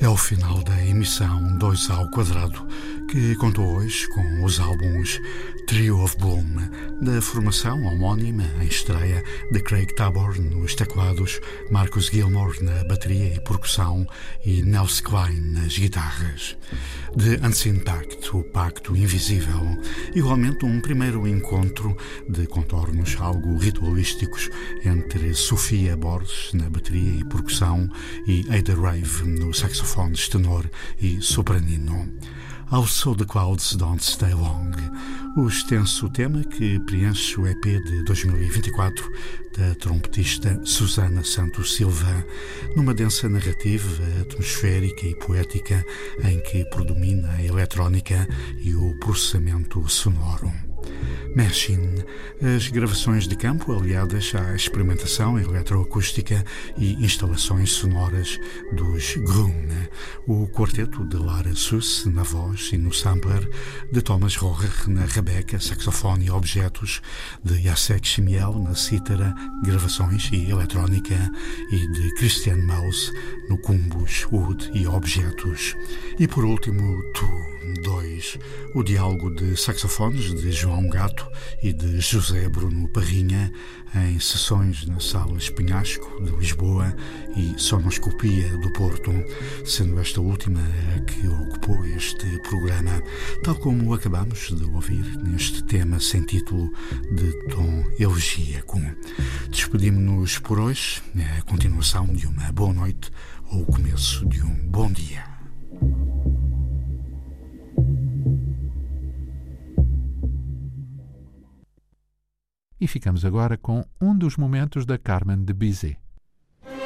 É o final da emissão 2 ao quadrado, que contou hoje com os álbuns Trio of Bloom, da formação homónima em estreia de Craig Tabor nos teclados, Marcus Gilmore na bateria e percussão e Nels Klein nas guitarras. De Unseen Pact, o Pacto Invisível, igualmente um primeiro encontro de contornos algo ritualísticos entre Sofia Borges na bateria e percussão e Ada Rave no saxofones tenor e sopranino. Also the Clouds Don't Stay Long, o extenso tema que preenche o EP de 2024 da trompetista Susana Santos Silva, numa densa narrativa atmosférica e poética em que predomina a eletrónica e o processamento sonoro. Machine, as gravações de campo aliadas à experimentação eletroacústica e instalações sonoras dos Grun, o quarteto de Lara Suss na voz e no sampler, de Thomas Rohrer na rabeca, saxofone e objetos, de Jacek Chmiel na cítara, gravações e eletrónica e de Christian Maus no cumbus, oud e objetos. E por último, Tu 2, o diálogo de saxofones de João Gato e de José Bruno Parrinha em sessões na Sala Espinhasco de Lisboa e Sonoscopia do Porto, sendo esta última a que ocupou este programa, tal como acabamos de ouvir neste tema sem título de tom elegíaco. Despedimos-nos por hoje, a continuação de uma boa noite ou o começo de um bom dia. E ficamos agora com um dos momentos da Carmen de Bizet.